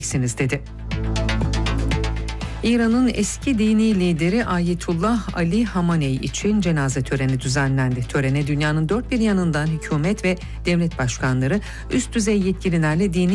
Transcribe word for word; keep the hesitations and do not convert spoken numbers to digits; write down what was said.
dedi. İran'ın eski dini lideri Ayetullah Ali Hamaney için cenaze töreni düzenlendi. Törene dünyanın dört bir yanından hükümet ve devlet başkanları, üst düzey yetkililerle dini